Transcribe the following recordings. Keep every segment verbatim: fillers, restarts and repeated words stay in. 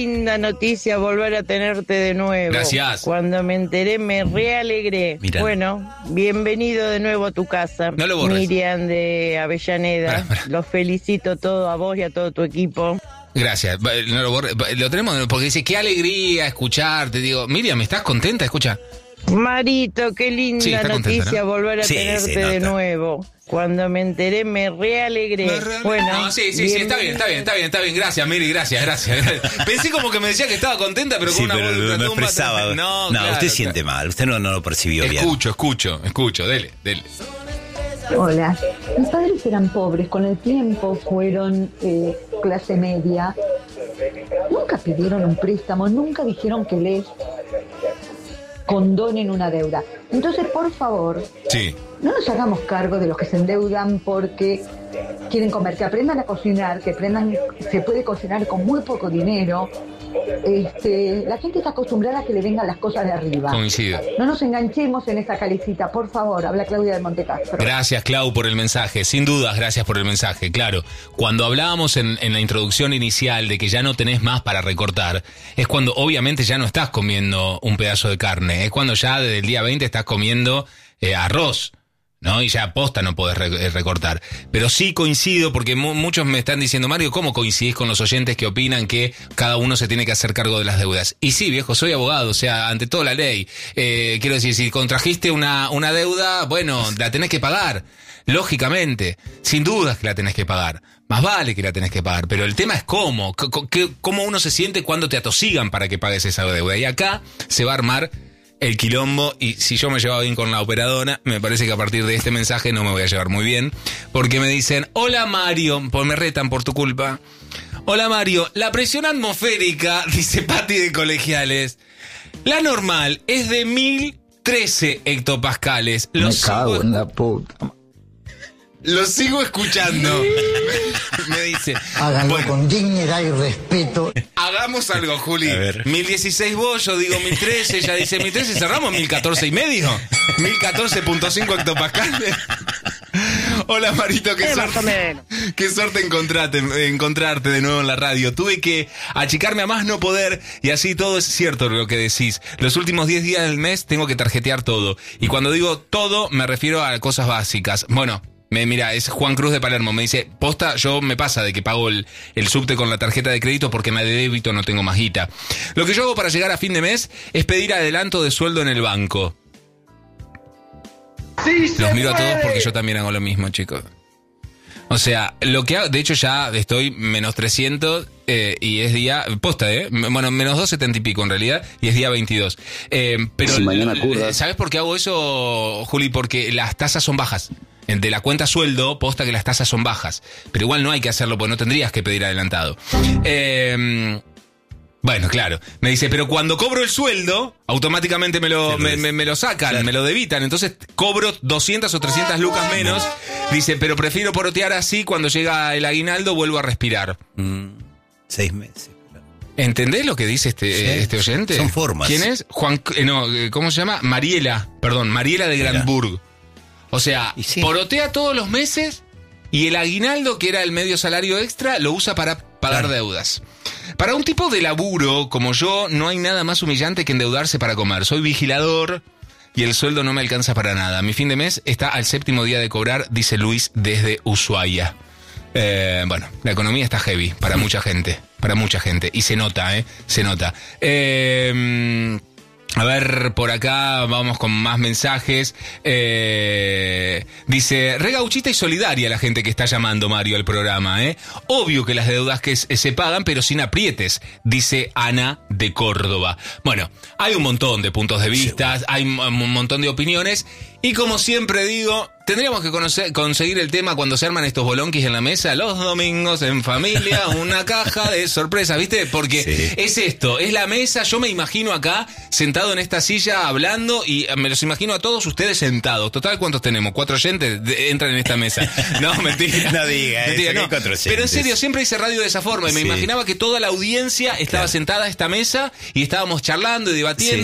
Linda noticia volver a tenerte de nuevo. Gracias. Cuando me enteré me realegré. Mira. Bueno, bienvenido de nuevo a tu casa. No lo borres. Miriam de Avellaneda. Pará, pará. Los felicito todo a vos y a todo tu equipo. Gracias. No lo borre. Lo tenemos porque dice, qué alegría escucharte. Digo, Miriam, ¿estás contenta? Escucha. Marito, qué linda Sí, está noticia contenta, ¿no? volver a Sí, tenerte se de nota. nuevo. Cuando me enteré me realegré. Me re- Bueno, no, sí, sí, sí, está bien, está bien, está bien, está bien. Gracias, Miri, gracias, gracias. Pensé como que me decía que estaba contenta, pero con Sí, una pero voz no ultratumba. expresaba. No, No, claro, usted claro. siente mal, usted no, no lo percibió bien. Escucho, escucho, escucho, dele, dele. Hola, mis padres eran pobres, con el tiempo fueron eh, clase media, nunca pidieron un préstamo, nunca dijeron que les condonen una deuda. Entonces, por favor, Sí. no nos hagamos cargo de los que se endeudan porque quieren comer, que aprendan a cocinar, que aprendan, se puede cocinar con muy poco dinero. Este, la gente está acostumbrada a que le vengan las cosas de arriba. Coincido. No nos enganchemos en esa calicita, por favor. Habla Claudia de Montecastro. Gracias, Clau, por el mensaje. Sin dudas, gracias por el mensaje. Claro, cuando hablábamos en, en la introducción inicial de que ya no tenés más para recortar, es cuando obviamente ya no estás comiendo un pedazo de carne. Es cuando ya desde el día veinte estás comiendo eh, arroz, ¿no? Y ya posta no podés re- recortar. Pero sí coincido, porque mu- muchos me están diciendo, Mario, ¿cómo coincidís con los oyentes que opinan que cada uno se tiene que hacer cargo de las deudas? Y sí, viejo, soy abogado, o sea, ante todo la ley. Eh, quiero decir, si contrajiste una, una deuda, bueno, la tenés que pagar. Lógicamente, sin dudas que la tenés que pagar. Más vale que la tenés que pagar. Pero el tema es cómo. C- c- cómo uno se siente cuando te atosigan para que pagues esa deuda. Y acá se va a armar el quilombo, y si yo me llevaba bien con la operadora, me parece que a partir de este mensaje no me voy a llevar muy bien, porque me dicen, hola Mario, pues me retan por tu culpa. Hola Mario, la presión atmosférica, dice Pati de Colegiales, la normal es de mil trece hectopascales. Lo Me sigo, cago en la puta. lo sigo escuchando. me, me dice, Háganlo bueno, con dignidad y respeto. hagamos algo, Juli. A ver. mil dieciséis vos, yo digo mil trece, ella dice mil trece, cerramos mil catorce y medio. mil catorce punto cinco hectopascales. Hola Marito, qué Eh, más o suerte. menos. Qué suerte encontrarte, encontrarte de nuevo en la radio. Tuve que achicarme a más no poder, y así todo es cierto lo que decís. Los últimos diez días del mes tengo que tarjetear todo. Y cuando digo todo, me refiero a cosas básicas. Bueno, me, mira, es Juan Cruz de Palermo. Me dice, posta, yo me pasa de que pago el, el subte con la tarjeta de crédito porque en la de débito no tengo más guita. Lo que yo hago para llegar a fin de mes es pedir adelanto de sueldo en el banco. Los miro a todos porque yo también hago lo mismo, chicos. O sea, lo que hago, de hecho ya estoy menos trescientos eh, y es día, posta, ¿eh? Bueno, menos doscientos setenta y pico en realidad, y es día veintidós. Eh, pero, Si mañana curras. eh, ¿sabes por qué hago eso, Juli? Porque las tasas son bajas. De la cuenta sueldo, posta que las tasas son bajas. Pero igual no hay que hacerlo porque no tendrías que pedir adelantado. Eh... Bueno, claro. Me dice, pero cuando cobro el sueldo, automáticamente me lo, me, me, me lo sacan, Claro. me lo debitan. Entonces cobro doscientas o trescientas lucas menos. Dice, pero prefiero porotear así, cuando llega el aguinaldo vuelvo a respirar. Mm, seis meses. claro. ¿Entendés lo que dice este, Sí. este oyente? Son formas. ¿Quién es? Juan, eh, no, eh, ¿cómo se llama? Mariela, perdón, Mariela de Mira. Granburg. O sea, Y sí. porotea todos los meses y el aguinaldo, que era el medio salario extra, lo usa para pagar Claro. deudas. Para un tipo de laburo como yo, no hay nada más humillante que endeudarse para comer. Soy vigilador y el sueldo no me alcanza para nada. Mi fin de mes está al séptimo día de cobrar, dice Luis desde Ushuaia. Eh, bueno, la economía está heavy para mucha gente, para mucha gente. Y se nota, ¿eh? Se nota. Eh... A ver, por acá vamos con más mensajes. Eh, dice, re gauchita y solidaria la gente que está llamando, Mario, al programa, ¿eh? Obvio que las deudas que se se pagan, pero sin aprietes, dice Ana de Córdoba. Bueno, hay un montón de puntos de vista, hay un un montón de opiniones, y como siempre digo, tendríamos que conocer, conseguir el tema cuando se arman estos bolonquis en la mesa, los domingos en familia, una caja de sorpresas, ¿viste? Porque Sí. es esto, es la mesa, yo me imagino acá sentado en esta silla hablando y me los imagino a todos ustedes sentados. Total, ¿cuántos tenemos? ¿Cuatro oyentes? De- entran en esta mesa. No, mentira. No diga eso, Mentira, que hay cuatro oyentes. Pero en serio, siempre hice radio de esa forma y me Sí. imaginaba que toda la audiencia estaba Claro. sentada a esta mesa y estábamos charlando y debatiendo.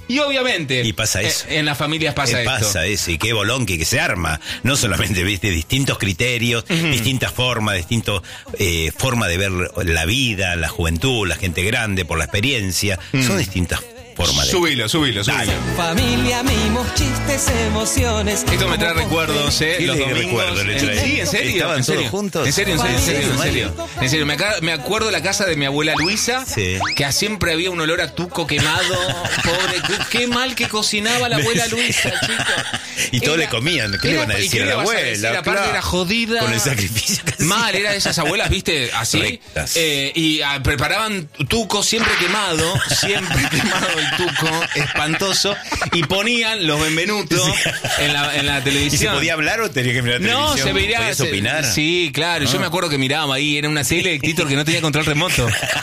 Y obviamente, Y pasa eso. eh, en las familias pasa Eh, esto. Pasa eso, y qué bolón que, que se arma. No solamente, viste, distintos criterios, uh-huh. distintas formas, distintas eh, formas de ver la vida, la juventud, la gente grande, por la experiencia. Mm. Son distintas formas de... Subilo, subilo, subilo. Dale. Familia, mimos, chistes, emociones. Esto me trae recuerdos, ¿eh? ¿Qué Los le domingos. recuerdo le trae? Sí, en serio. ¿Estaban en serio. todos juntos? En serio, en serio, en serio, en Mario. serio. En serio, me, acá- me acuerdo la casa de mi abuela Luisa, Sí. que siempre había un olor a tuco quemado. Pobre, qué, qué mal que cocinaba la abuela Luisa, chicos. Y todos Era- le comían. ¿Qué le era- iban a ¿y decir qué a le la vas a abuela? decir? Aparte Claro. era jodida. Con el sacrificio que Mal, hacía. era de esas abuelas, viste, así. Rectas. Eh, y ah, preparaban tuco siempre quemado, siempre quemado el tuco, espantoso. Y ponían los Benvenuto Sí. en, la, en la ¿Y televisión. se podía hablar o tenía que mirar la No, televisión? se veía. ¿Podías se- opinar? Sí, claro. Yo Ah. me acuerdo que miraba ahí, era una tele de Titor que no tenía control remoto.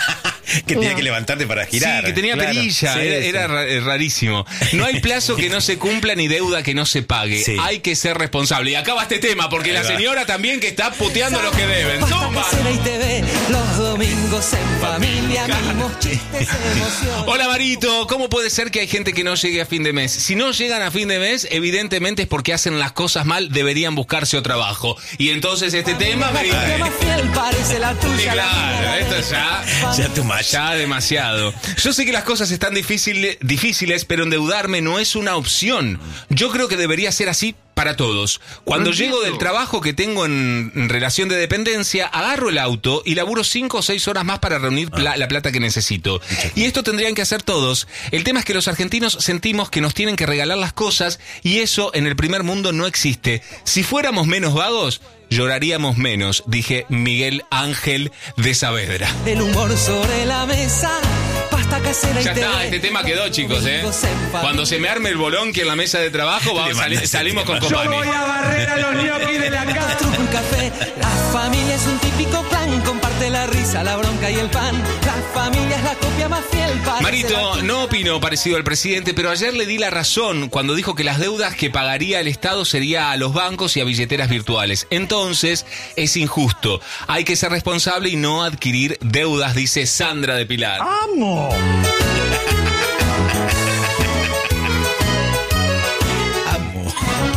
Que tenía que levantarte para girar. Sí, que tenía Claro. perilla, Sí, era, sí. era ra- eh, rarísimo. No hay plazo que no se cumpla ni deuda que no se pague. Sí. Hay que ser responsable. Y acaba este tema, porque Ahí la va. señora también que está puteando los que deben. Pasta ¡Zumba! casera y T V, los domingos en familia, mimos, chistes, emociones. Hola Marito, ¿cómo puede ser que hay gente que no llegue a fin de mes? Si no llegan a fin de mes, evidentemente es porque hacen las cosas mal, deberían buscarse otro trabajo. Y entonces este tema me La copia más fiel parece la Sí, tuya. la claro, mía, esto la ya... Ya too much. Ya demasiado. Yo sé que las cosas están difícil- difíciles, pero endeudarme no es una opción. Yo creo que debería ser así para todos. Cuando llego del trabajo que tengo en, en relación de dependencia, agarro el auto y laburo cinco o seis horas más para reunir pla- la plata que necesito. Y esto tendrían que hacer todos. El tema es que los argentinos sentimos que nos tienen que regalar las cosas y eso en el primer mundo no existe. Si fuéramos menos vagos, lloraríamos menos, dije Miguel Ángel de Saavedra. El humor sobre la mesa, pasta casera y Ya T V. está, este tema quedó, chicos, ¿eh? Domingos en familia. Cuando se me arme el bolón que en la mesa de trabajo, va, Le sali- mandas salimos el con tema. Copani. a barrer a los ñoquis de la casa. Truco y café, la familia es un típico plan. Comparte la risa, la bronca y el pan. La familia es la copia más fiel. parece Marito, la no opino parecido al presidente, pero ayer le di la razón cuando dijo que las deudas que pagaría el Estado sería a los bancos y a billeteras virtuales. Entonces, es injusto. Hay que ser responsable y no adquirir deudas, dice Sandra de Pilar. ¡Amo! Amo.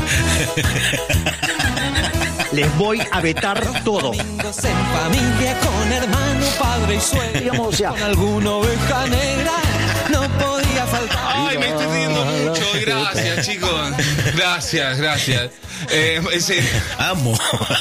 Les voy a vetar todo. Domingos en familia con hermano, padre y suegro. Digamos, o sea. Con alguna oveja negra no podía faltar. Ay, me estoy riendo mucho. Gracias, chicos. Gracias, gracias. Eh, ese- Amo.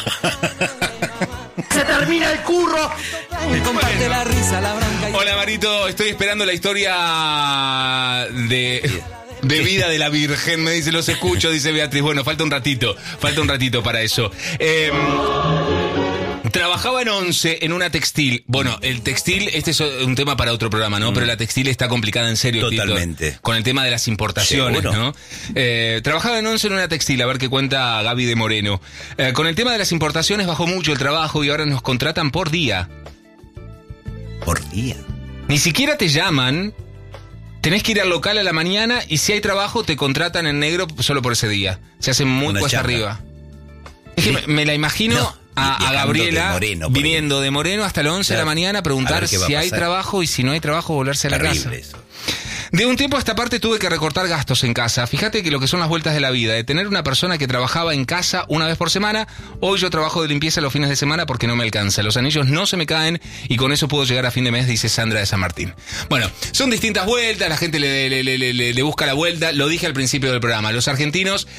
¡Se termina el curro! Comparte Bueno. la risa, la bronca y Hola Marito, estoy esperando la historia de, de vida de la Virgen, me dice, los escucho, dice Beatriz. Bueno, falta un ratito, falta un ratito para eso. Eh, Trabajaba en Once en una textil. Bueno, el textil, este es un tema para otro programa, ¿no? Pero la textil está complicada en serio, Tito, Totalmente. con el tema de las importaciones, Seguro. ¿no? Eh, trabajaba en Once en una textil, a ver qué cuenta Gaby de Moreno. Eh, con el tema de las importaciones bajó mucho el trabajo y ahora nos contratan por día. Por día. Ni siquiera te llaman, tenés que ir al local a la mañana y si hay trabajo te contratan en negro solo por ese día. Se hacen muy Una cuesta chapa. arriba. Es que me, me la imagino No, a, a viajando Gabriela de Moreno, por viniendo de Moreno hasta las once de la Claro. mañana a A preguntar ver qué va si a hay pasar. trabajo y si no hay trabajo volverse a la casa. Terrible eso. De un tiempo a esta parte tuve que recortar gastos en casa. Fíjate que lo que son las vueltas de la vida. De tener una persona que trabajaba en casa una vez por semana, hoy yo trabajo de limpieza los fines de semana porque no me alcanza. Los anillos no se me caen y con eso puedo llegar a fin de mes, dice Sandra de San Martín. Bueno, son distintas vueltas, la gente le, le, le, le, le- le busca la vuelta. Lo dije al principio del programa. Los argentinos,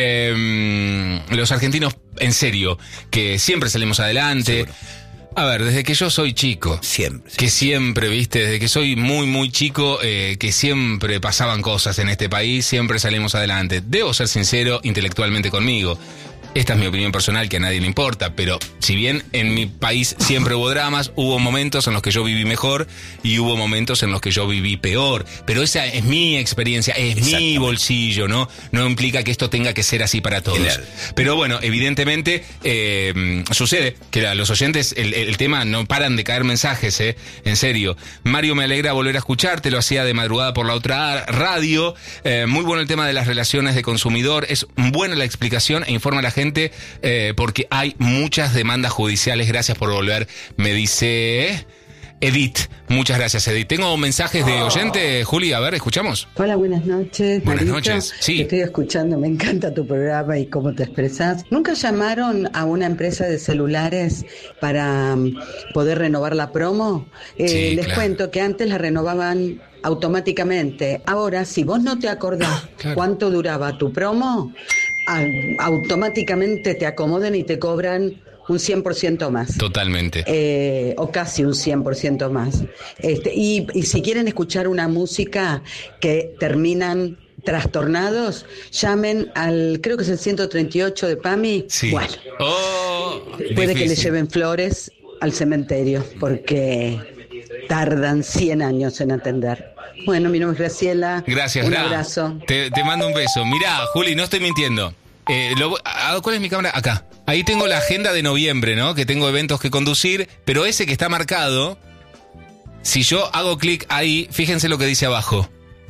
eh, los argentinos, en serio, que siempre salimos adelante. Seguro. A ver, desde que yo soy chico, Siempre. que siempre, viste, desde que soy muy, muy chico, eh, que siempre pasaban cosas en este país, siempre salimos adelante. Debo ser sincero intelectualmente conmigo. Esta es mi opinión personal, que a nadie le importa, pero si bien en mi país siempre hubo dramas, hubo momentos en los que yo viví mejor y hubo momentos en los que yo viví peor. Pero esa es mi experiencia, es mi Exactamente. bolsillo, ¿no? No implica que esto tenga que ser así para todos. Claro. Pero bueno, evidentemente eh, sucede que a los oyentes el, el tema no paran de caer mensajes, ¿eh? En serio. Mario, me alegra volver a escucharte, lo hacía de madrugada por la otra radio. Eh, muy bueno el tema de las relaciones de consumidor, es buena la explicación e informa a la gente eh, porque hay muchas demandas judiciales. Gracias por volver, me dice Edith. Muchas gracias, Edith. Tengo mensajes de oyente, Juli, a ver, escuchamos. Hola, buenas noches. Buenas Marito. noches, sí. Te estoy escuchando, me encanta tu programa y cómo te expresas. ¿Nunca llamaron a una empresa de celulares para um, poder renovar la promo? Eh, Sí, les claro. cuento que antes la renovaban automáticamente. Ahora, si vos no te acordás Claro. cuánto duraba tu promo, au- automáticamente te acomodan y te cobran un cien por ciento más. Totalmente. Eh, o casi un cien por ciento más. Este, y, y si quieren escuchar una música que terminan trastornados, llamen al, creo que es el ciento treinta y ocho de PAMI. Sí. Bueno, Oh, puede que le difícil. lleven flores al cementerio, porque tardan cien años en atender. Bueno, mi nombre es Graciela. Gracias, Un Gra. abrazo. Te, te mando un beso. Mirá, Juli, no estoy mintiendo. Eh, lo- ah, ¿Cuál es mi cámara? Acá. Ahí tengo la agenda de noviembre, ¿no? Que tengo eventos que conducir, pero ese que está marcado, si yo hago clic ahí, fíjense lo que dice abajo.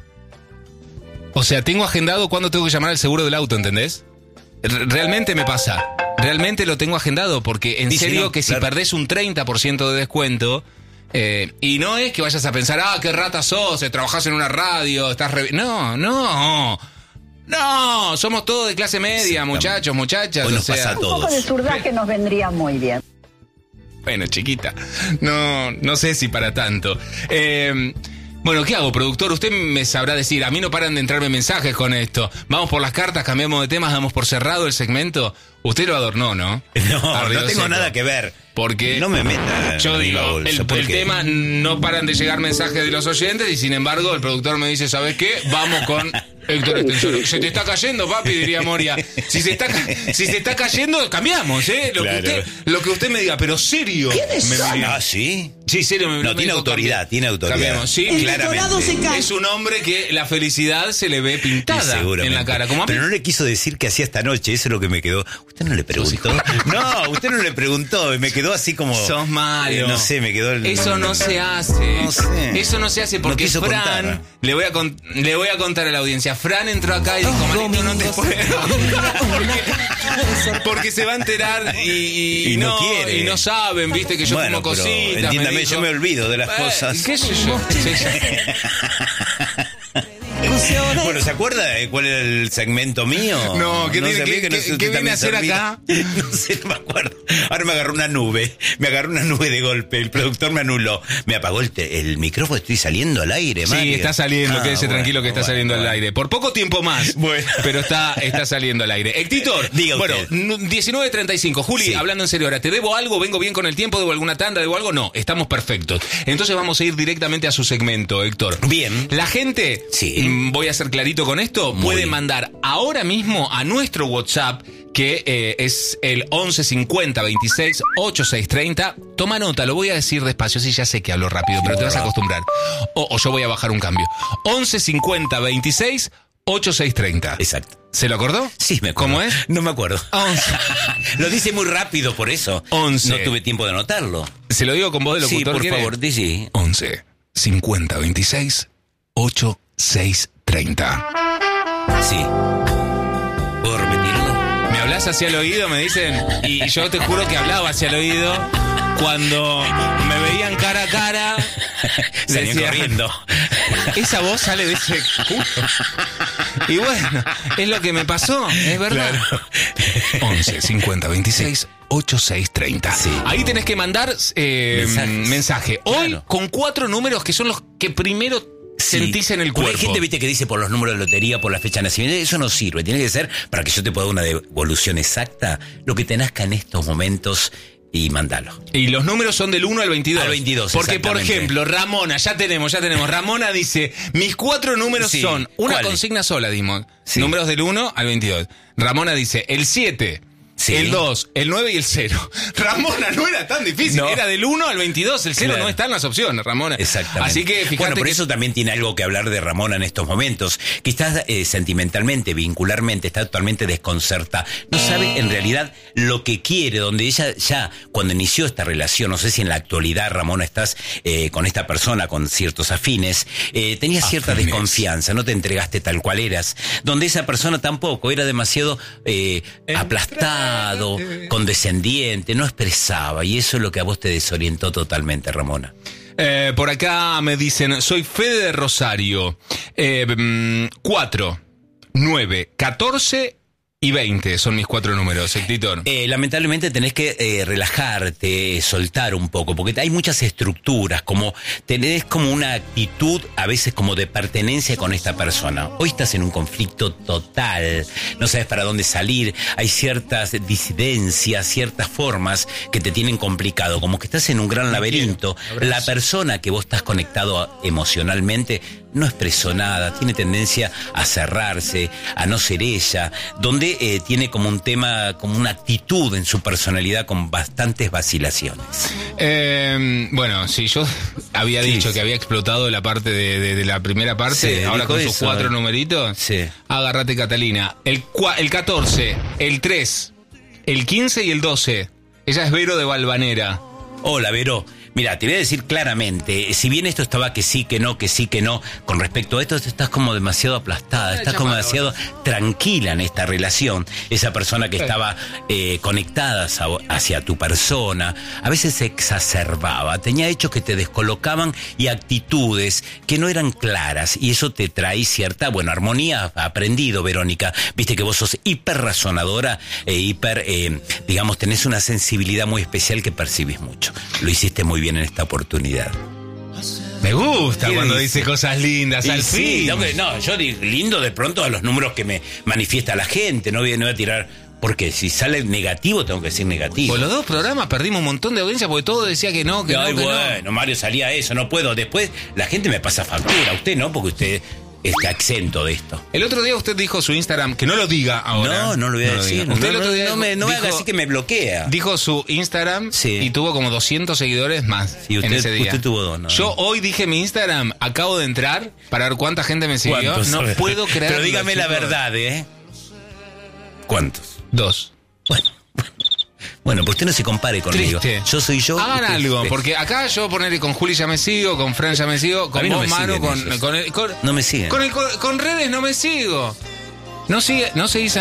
O sea, tengo agendado cuándo tengo que llamar al seguro del auto, ¿entendés? R- realmente me pasa. Realmente lo tengo agendado, porque en Sí, sí, serio no, que si claro. perdés un treinta por ciento de descuento... Eh, y no es que vayas a pensar, ah, qué rata sos, eh, trabajás en una radio, estás re... No, no, no, somos todos de clase media, Exactamente. muchachos, muchachas. Hoy o nos sea, pasa a Un poco todos. de surdaje nos vendría muy bien. Bueno, chiquita, no, no sé si para tanto. Eh, bueno, ¿qué hago, productor? Usted me sabrá decir, a mí no paran de entrarme mensajes con esto. Vamos por las cartas, cambiamos de temas, damos por cerrado el segmento. Usted lo adornó, ¿no? No, Arriba no tengo seco. nada que ver. Porque No me meta yo en digo, la bolsa, el, ¿por el qué? tema, no paran de llegar mensajes de los oyentes y sin embargo el productor me dice, ¿sabes qué? Vamos con Héctor Extensor. Se te está cayendo, papi, diría Moria. Si se está, ca- si se está cayendo, cambiamos, ¿eh? Lo, Claro. que, usted, lo que usted me diga, pero serio. Me- me- Ah, ¿sí? Sí, serio. Me, No, me tiene dijo, autoridad, cambi- tiene autoridad. Cambiamos, sí, El claramente. decorado se cae. es un hombre que la felicidad se le ve Sí, pintada en seguramente. la cara. Como a mí. Pero no le quiso decir qué hacía esta noche, eso es lo que me quedó. ¿Usted no le preguntó? No, usted no le preguntó, y me quedó así como... Sos malo. Eh, no sé, me quedó... el- Eso no se hace. No sé. Eso no se hace No porque quiso Fran, contar. le voy, a con- le voy a contar a la audiencia. Fran entró acá y dijo, Marito, no te puedo. porque, porque se va a enterar y, y, Y no no, quiere. y no saben, viste, que yo Bueno, como pero cositas. entiéndame, dijo. yo me olvido de las Eh, cosas. ¿Qué sé yo? Sí, sí. Bueno, ¿se acuerda de cuál era el segmento mío? No, ¿qué tiene- sabía qué- que no qué- sé, usted qué viene también a hacer se olvida. acá? No sé, no me acuerdo. Ahora me agarró una nube. Me agarró una nube de golpe. El productor me anuló. Me apagó el, te- el micrófono. Estoy saliendo al aire, Sí, Mario. está saliendo, Ah, quédese bueno, tranquilo que está bueno, saliendo al bueno. aire. Por poco tiempo más, Bueno. pero está, está saliendo al aire. Héctor, Diga bueno, usted. n- diecinueve treinta y cinco. Juli, Sí. hablando en serio ahora, ¿te debo algo? ¿Vengo bien con el tiempo? ¿Debo alguna tanda? ¿Debo algo? No, estamos perfectos. Entonces vamos a ir directamente a su segmento, Héctor. Bien. La gente, Sí. mm, voy a ser clarito con esto, Muy puede bien. mandar ahora mismo a nuestro WhatsApp, que eh, es el once cincuenta veintiséis ochenta y seis treinta. Toma nota, lo voy a decir despacio, sí, ya sé que hablo rápido, pero te vas a acostumbrar. O, o yo voy a bajar un cambio. once cincuenta veintiséis ochenta y seis treinta. Exacto. ¿Se lo acordó? Sí, me acuerdo. ¿Cómo es? No me acuerdo. once. Lo dice muy rápido, por eso. Once. No tuve tiempo de anotarlo. ¿Se lo digo con voz de Sí, locutor? por ¿quiere? favor, di sí. once cincuenta veintiséis ochenta y seis treinta. Sí. ¿Puedo repetirlo? Me hablas hacia el oído, me dicen, y yo te juro que hablaba hacia el oído cuando me veían cara a cara. Salían decían, corriendo. Esa voz sale de ese culo. Y bueno, es lo que me pasó, es verdad. once cincuenta veintiséis ochenta y seis treinta. Sí. Ahí tenés que mandar eh, Mensajes. mensaje. Hoy Claro. con cuatro números que son los que primero Sí. sentís en el Porque cuerpo. hay gente, viste, que dice por los números de lotería, por la fecha de nacimiento. Eso no sirve. Tiene que ser, para que yo te pueda dar una devolución exacta, lo que te nazca en estos momentos y mandalo. Y los números son del uno al veintidós. Al veintidós, Porque, por exactamente. ejemplo, Ramona, ya tenemos, ya tenemos. Ramona dice, mis cuatro números Sí. son una ¿Cuál? consigna sola, dimos. Sí. Números del uno al veintidós. Ramona dice, el siete, Sí. el dos, el nueve y el cero. Ramona, no era tan difícil. No. Era del uno al veintidós. El cero Claro. no está en las opciones, Ramona. Exactamente. Así que fíjate bueno, por que- eso también tiene algo que hablar de Ramona en estos momentos. Quizás eh, sentimentalmente, vincularmente, está totalmente desconcertada. No sabe en realidad lo que quiere, donde ella ya, cuando inició esta relación, no sé si en la actualidad, Ramona, estás eh, con esta persona, con ciertos afines, eh, tenías cierta Afines. desconfianza, no te entregaste tal cual eras, donde esa persona tampoco, era demasiado eh, aplastado, condescendiente, no expresaba, y eso es lo que a vos te desorientó totalmente, Ramona. Eh, por acá me dicen, soy Fede de Rosario. Eh, cuatro, nueve, catorce y veinte son mis cuatro números, Héctor. Eh, lamentablemente tenés que eh, relajarte, soltar un poco, porque hay muchas estructuras, como tenés como una actitud a veces como de pertenencia con esta persona. Hoy estás en un conflicto total, no sabes para dónde salir, hay ciertas disidencias, ciertas formas que te tienen complicado, como que estás en un gran laberinto. La persona que vos estás conectado emocionalmente no expresó nada, tiene tendencia a cerrarse, a no ser ella, donde eh, tiene como un tema, como una actitud en su personalidad con bastantes vacilaciones. Eh, bueno, sí, yo había Sí, dicho sí. que había explotado la parte de, de, de la primera parte, Sí, ahora dijo con sus eso, cuatro eh. numeritos. Sí. Agárrate, Catalina. El, cua- el catorce, el tres, el quince y el doce. Ella es Vero de Valvanera. Hola, Vero. Mira, te voy a decir claramente, si bien esto estaba que sí, que no, que sí, que no, con respecto a esto estás como demasiado aplastada, estás como demasiado tranquila en esta relación. Esa persona que estaba eh, conectada hacia tu persona, a veces se exacerbaba, tenía hechos que te descolocaban y actitudes que no eran claras, y eso te trae cierta, bueno, armonía. Aprendido, Verónica, viste que vos sos hiper razonadora e hiper, eh, digamos, tenés una sensibilidad muy especial que percibís mucho. Lo hiciste muy bien en esta oportunidad. Me gusta ¿Qué cuando dice? dice cosas lindas, Y al sí, fin. no, que- no, yo digo lindo de pronto a los números que me manifiesta la gente, no voy, no voy a tirar, porque si sale negativo tengo que decir negativo. Por los dos programas perdimos un montón de audiencia porque todo decía que no, que Ay, no, que bueno, no. Mario, salía eso, no puedo. Después la gente me pasa factura, usted no, porque usted está exento de esto. El otro día usted dijo su Instagram, que no lo diga ahora. No, no lo voy a decir. diga. No, Usted el no, otro día no me, no me dijo- haga así que me bloquea. Dijo su Instagram Sí. y tuvo como doscientos seguidores más Sí, usted- en ese día. usted tuvo dos, ¿no? Yo hoy dije mi Instagram, acabo de entrar para ver cuánta gente me siguió. ¿Cuántos? No puedo creer. Pero dígame la verdad, ¿eh? ¿Cuántos? Dos. Bueno, bueno. Bueno, pues usted no se compare conmigo. Triste. Yo soy yo. Hagan usted- algo, usted- porque acá yo ponerle con Juli ya me sigo, con Fran ya me sigo, A con mí no vos, me Manu, siguen con, esos. con, el- con- No me siguen. con el- con- con redes no me sigo. No sigue, no seguís a